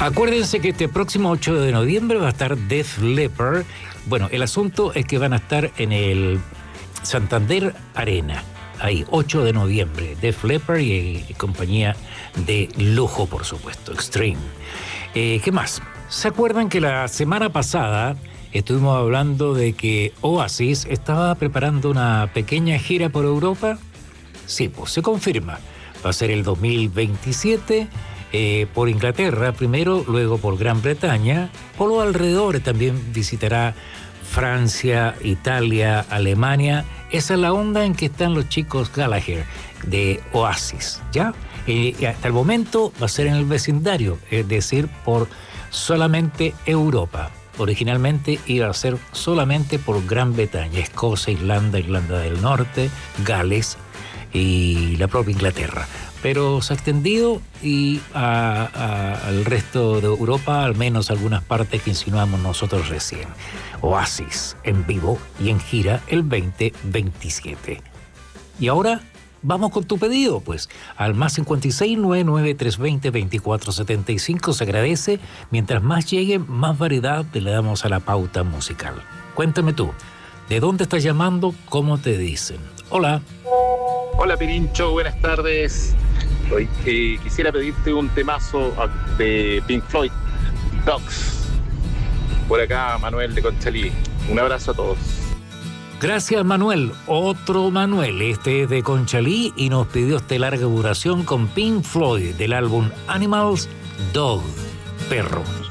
Acuérdense que este próximo 8 de noviembre va a estar Def Leppard. Bueno, el asunto es que van a estar en el Santander Arena. Ahí, 8 de noviembre. Def Leppard y compañía de lujo, por supuesto, Extreme. ¿Qué más? ¿Se acuerdan que la semana pasada estuvimos hablando de que Oasis estaba preparando una pequeña gira por Europa? Sí, pues se confirma. Va a ser el 2027, por Inglaterra primero, luego por Gran Bretaña. Por los alrededores también visitará Francia, Italia, Alemania. Esa es la onda en que están los chicos Gallagher de Oasis, ¿ya? Hasta el momento va a ser en el vecindario, es decir, por solamente Europa. Originalmente iba a ser solamente por Gran Bretaña, Escocia, Irlanda, Irlanda del Norte, Gales y la propia Inglaterra. Pero se ha extendido y al resto de Europa, al menos algunas partes que insinuamos nosotros recién. Oasis en vivo y en gira el 2027. Y ahora vamos con tu pedido, pues, al más 56993202475. Se agradece. Mientras más llegue, más variedad le damos a la pauta musical. Cuéntame tú, ¿de dónde estás llamando? ¿Cómo te dicen? Hola. Hola Pirincho, buenas tardes. Hoy quisiera pedirte un temazo de Pink Floyd, Dogs. Por acá, Manuel de Conchalí. Un abrazo a todos. Gracias, Manuel. Otro Manuel, este es de Conchalí y nos pidió esta larga duración con Pink Floyd del álbum Animals, Dog, perro.